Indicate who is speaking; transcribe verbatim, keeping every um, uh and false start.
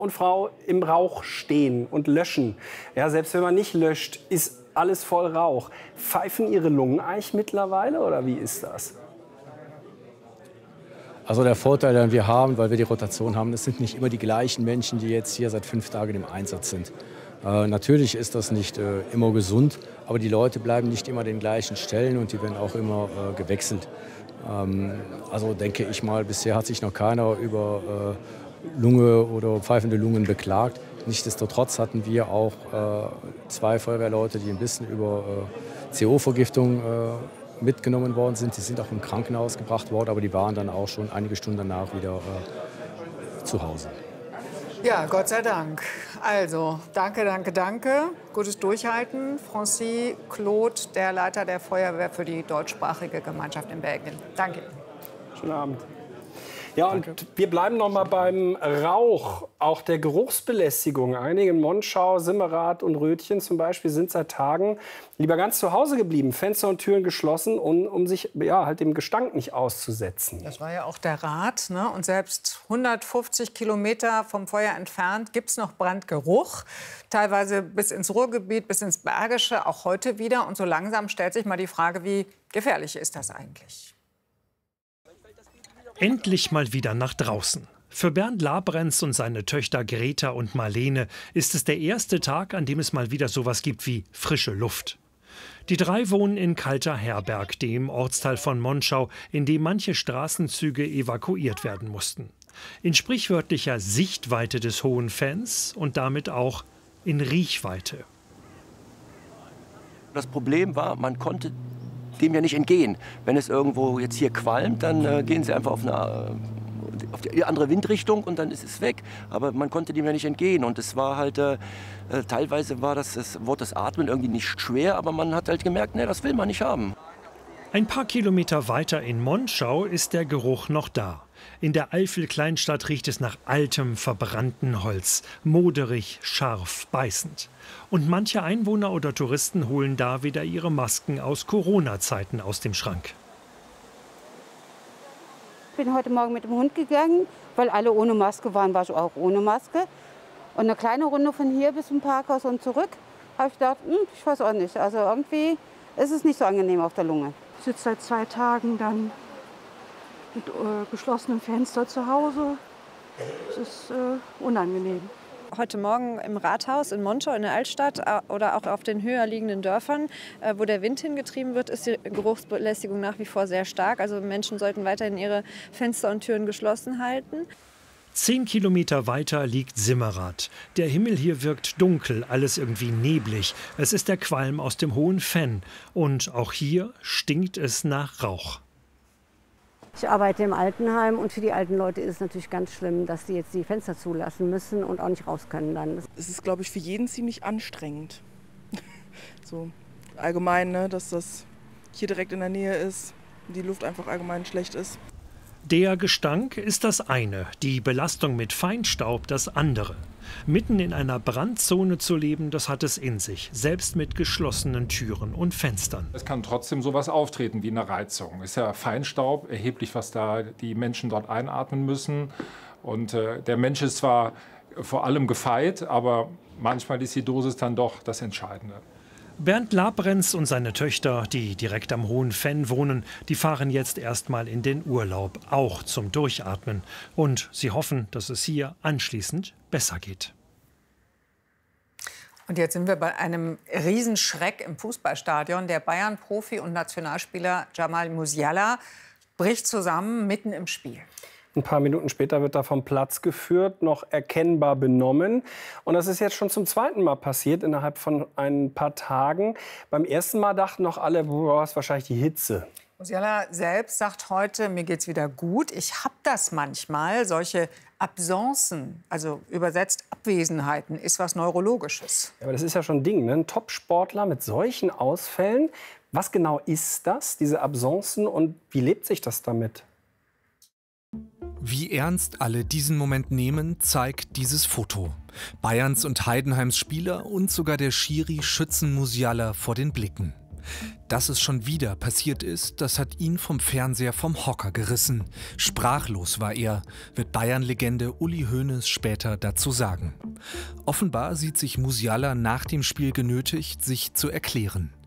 Speaker 1: und Frau im Rauch stehen und löschen. Ja, selbst wenn man nicht löscht, ist alles voll Rauch. Pfeifen Ihre Lungen eigentlich mittlerweile oder wie ist das?
Speaker 2: Also der Vorteil, den wir haben, weil wir die Rotation haben, es sind nicht immer die gleichen Menschen, die jetzt hier seit fünf Tagen im Einsatz sind. Äh, natürlich ist das nicht äh, immer gesund, aber die Leute bleiben nicht immer an den gleichen Stellen und die werden auch immer äh, gewechselt. Ähm, also denke ich mal, bisher hat sich noch keiner über äh, Lunge oder pfeifende Lungen beklagt. Nichtsdestotrotz hatten wir auch äh, zwei Feuerwehrleute, die ein bisschen über äh, C O-Vergiftung äh, mitgenommen worden sind. Die sind auch im Krankenhaus gebracht worden, aber die waren dann auch schon einige Stunden danach wieder äh, zu Hause.
Speaker 3: Ja, Gott sei Dank. Also, danke, danke, danke. Gutes Durchhalten. Francis Claude, der Leiter der Feuerwehr für die deutschsprachige Gemeinschaft in Belgien. Danke.
Speaker 1: Schönen Abend. Ja, und Danke. Wir bleiben noch mal beim Rauch, auch der Geruchsbelästigung. Einige in Monschau, Simmerath und Rötchen zum Beispiel sind seit Tagen lieber ganz zu Hause geblieben, Fenster und Türen geschlossen, um, um sich ja, halt dem Gestank nicht auszusetzen.
Speaker 3: Das war ja auch der Rat, ne? Und selbst hundertfünfzig Kilometer vom Feuer entfernt gibt es noch Brandgeruch, teilweise bis ins Ruhrgebiet, bis ins Bergische, auch heute wieder. Und so langsam stellt sich mal die Frage, wie gefährlich ist das eigentlich?
Speaker 4: Endlich mal wieder nach draußen. Für Bernd Labrenz und seine Töchter Greta und Marlene ist es der erste Tag, an dem es mal wieder sowas gibt wie frische Luft. Die drei wohnen in Kalter-Herberg, dem Ortsteil von Monschau, in dem manche Straßenzüge evakuiert werden mussten. In sprichwörtlicher Sichtweite des Hohen Fens und damit auch in Riechweite.
Speaker 5: Das Problem war, man konnte dem ja nicht entgehen. Wenn es irgendwo jetzt hier qualmt, dann äh, gehen sie einfach auf eine, äh, auf die andere Windrichtung und dann ist es weg. Aber man konnte dem ja nicht entgehen. Und es war halt, äh, äh, teilweise war das, das Wort das Atmen irgendwie nicht schwer, aber man hat halt gemerkt, nee, das will man nicht haben.
Speaker 4: Ein paar Kilometer weiter in Monschau ist der Geruch noch da. In der Eifel-Kleinstadt riecht es nach altem, verbrannten Holz. Moderig, scharf, beißend. Und manche Einwohner oder Touristen holen da wieder ihre Masken aus Corona-Zeiten aus dem Schrank.
Speaker 6: Ich bin heute Morgen mit dem Hund gegangen, weil alle ohne Maske waren, war ich auch ohne Maske. Und eine kleine Runde von hier bis zum Parkhaus und zurück, habe ich gedacht, hm, ich weiß auch nicht. Also irgendwie ist es nicht so angenehm auf der Lunge.
Speaker 7: Ich sitze seit zwei Tagen dann mit äh, geschlossenem Fenster zu Hause. Es ist äh, unangenehm.
Speaker 8: Heute Morgen im Rathaus in Monschau in der Altstadt äh, oder auch auf den höher liegenden Dörfern, äh, wo der Wind hingetrieben wird, ist die Geruchsbelästigung nach wie vor sehr stark. Also Menschen sollten weiterhin ihre Fenster und Türen geschlossen halten.
Speaker 4: Zehn Kilometer weiter liegt Simmerath. Der Himmel hier wirkt dunkel, alles irgendwie neblig. Es ist der Qualm aus dem Hohen Fenn. Und auch hier stinkt es nach Rauch.
Speaker 6: Ich arbeite im Altenheim und für die alten Leute ist es natürlich ganz schlimm, dass die jetzt die Fenster zulassen müssen und auch nicht raus können dann.
Speaker 9: Es ist, glaube ich, für jeden ziemlich anstrengend. So allgemein, ne, dass das hier direkt in der Nähe ist, die Luft einfach allgemein schlecht ist.
Speaker 4: Der Gestank ist das eine, die Belastung mit Feinstaub das andere. Mitten in einer Brandzone zu leben, das hat es in sich, selbst mit geschlossenen Türen und Fenstern.
Speaker 10: Es kann trotzdem sowas auftreten wie eine Reizung. Es ist ja Feinstaub, erheblich, was da die Menschen dort einatmen müssen. Und äh, der Mensch ist zwar vor allem gefeit, aber manchmal ist die Dosis dann doch das Entscheidende.
Speaker 4: Bernd Labrenz und seine Töchter, die direkt am Hohen Fenn wohnen, die fahren jetzt erstmal in den Urlaub, auch zum Durchatmen. Und sie hoffen, dass es hier anschließend besser geht.
Speaker 3: Und jetzt sind wir bei einem Riesenschreck im Fußballstadion. Der Bayern-Profi und Nationalspieler Jamal Musiala bricht zusammen mitten im Spiel.
Speaker 1: Ein paar Minuten später wird er vom Platz geführt, noch erkennbar benommen. Und das ist jetzt schon zum zweiten Mal passiert, innerhalb von ein paar Tagen. Beim ersten Mal dachten noch alle, boah, ist wahrscheinlich die Hitze.
Speaker 3: Musiala selbst sagt heute, mir geht's wieder gut. Ich habe das manchmal, solche Absenzen, also übersetzt Abwesenheiten, ist was Neurologisches.
Speaker 1: Ja, aber das ist ja schon ein Ding, ne? Ein Top-Sportler mit solchen Ausfällen. Was genau ist das, diese Absenzen, und wie lebt sich das damit?
Speaker 11: Wie ernst alle diesen Moment nehmen, zeigt dieses Foto. Bayerns und Heidenheims Spieler und sogar der Schiri schützen Musiala vor den Blicken. Dass es schon wieder passiert ist, das hat ihn vom Fernseher vom Hocker gerissen. Sprachlos war er, wird Bayern-Legende Uli Hoeneß später dazu sagen. Offenbar sieht sich Musiala nach dem Spiel genötigt, sich zu erklären.